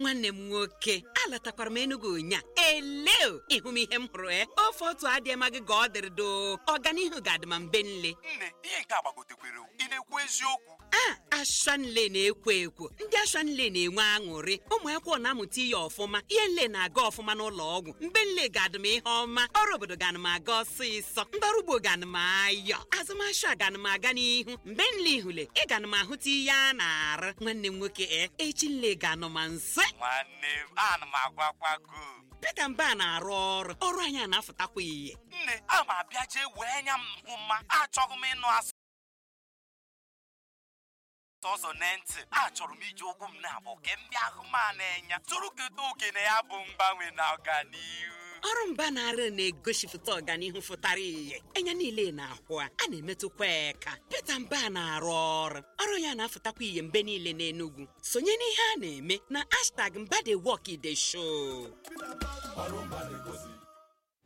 nwanne m nwoke alatakwara m Enugu nya eleo ịhụ m ihe m hụrụ ofe otu adịma gị ga ọ dịrị do ọganihu ga-adị ma mbe nle nne ihe nke agbagotekwere ị na-ekwu eziokwu Ashanle na-ekwo ekwo ndị Ashanle na-enwe aṅụrị ụmụ akwụkwọ na-amụta ihe ọfụma ihe nle na-aga ọfụma n'ụlọ ọgwụ mbe nle ga-adị m ihe ọma ọrụ obodo ga-anị m aga ọsịsọ ndị ọrụ ugbo ga-anị m ayọ azụmahịa ga-anị m aga n'ihu mbe nle ihule ị ga-anị m ahụta ihe a na-arụ nwanne m nwoke echi nle ga-anọ ma nso nwanne m ana m agwakwago Peter Mba na-arụ ọrụ anyị a na-afụtakwa ihe nne ama abịa jee wee nya m hụ mma achọghị m ịnụ asụ ọzọ na ntị achọrọ m iji ụkwụ m na-abụ ke ndị ahụ ma na-enya tụrụ kedu oke na ya bụ mgbanwe na ọganihu ọrụ Mba na-arụ na-egosipụta ọganihu fụtara ihe enya niile na-ahụ a na-emetụkwa eka Peter Mba na-arụ ọrụ ya na-afụtakwa ihe mbe niile n'Enugu sonye n'ihe a na-eme na #MbaDeWalkTheShow.